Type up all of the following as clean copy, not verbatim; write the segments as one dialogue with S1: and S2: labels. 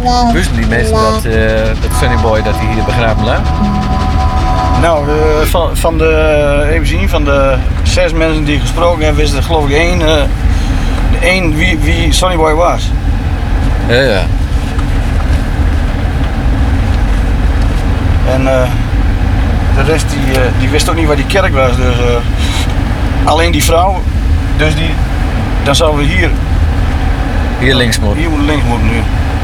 S1: Wisten die mensen dat Sonny Boy dat hij hier begraven lag?
S2: Nou, van de 6 mensen die gesproken hebben, wist er geloof ik één wie Sonny Boy was.
S1: Ja.
S2: En de rest die wist ook niet waar die kerk was. Dus alleen die vrouw. Dus dan zouden we
S1: Hier links moeten.
S2: Hier moeten links moeten nu.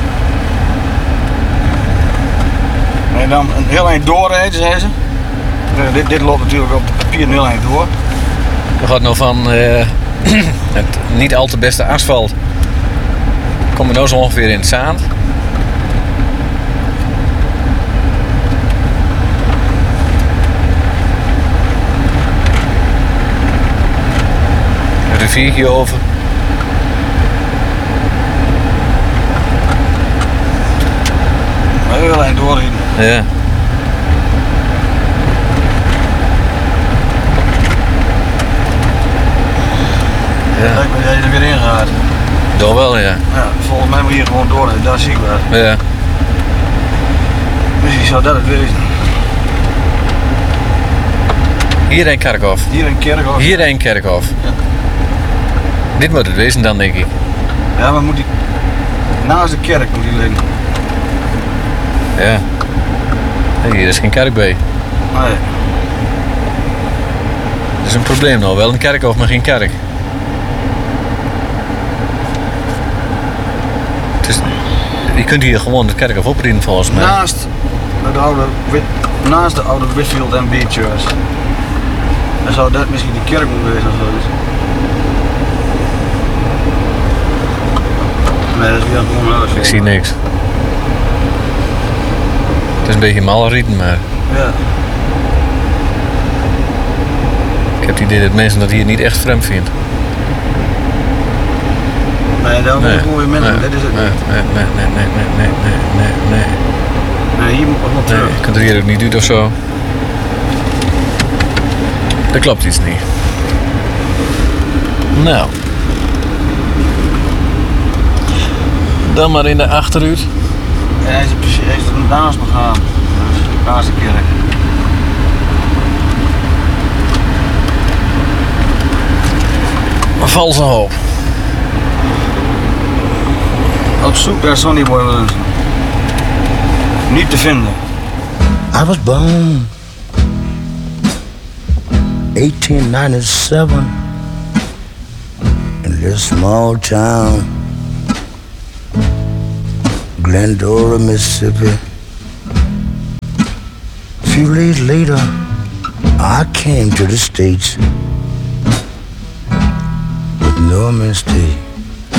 S2: En dan een heel eind doorrijden, zei ze. Dit loopt natuurlijk op het papier een heel eind door.
S1: We gaan nog van het niet al te beste asfalt. Komen we nou zo ongeveer in het zand. Een riviertje over.
S2: Heel eind doorrijden.
S1: Ja.
S2: Ja. Lijkt me dat je er weer in gaat.
S1: Toch wel, ja.
S2: Ja, volgens mij moet je hier gewoon doorrijden, daar zie ik wel.
S1: Ja.
S2: Misschien zou dat het wezen.
S1: Hier een kerkhof.
S2: Hier een kerkhof.
S1: Hier een kerkhof.
S2: Ja.
S1: Dit moet het wezen dan, denk ik.
S2: Ja, maar moet die naast de kerk moet die liggen.
S1: Ja. Nee, hier is geen kerk bij.
S2: Nee.
S1: Dat is een probleem nou. Wel een kerkhof, maar geen kerk. Je kunt hier gewoon het kerkhof oprijden volgens mij.
S2: Naast de oude Whitfield and Beach Church. Dan zou dat misschien die kerk moeten wezen of zo. Nee, dat is weer gewoon huis.
S1: Ik zie niks. Het is een beetje malrieten, maar
S2: Ja.
S1: ik heb het idee dat mensen dat hier niet echt vreemd vinden.
S2: Nee, daar moet je gewoon weer minder. Dat is het
S1: nee,
S2: niet.
S1: nee.
S2: Nee, hier moet ik nog
S1: Nee,
S2: terug.
S1: je kunt er hier ook niet uit of zo. Dat klopt iets niet. Nou. Dan maar in de achteruit.
S2: En hij is er naast me gaan. Naast de kerk.
S1: Valse hoop.
S2: Op zoek naar Sonny Boy Williamson. Niet te vinden.
S3: I was born 1897 in this small town, Glendora, Mississippi. A few days later, I came to the States with no mistake.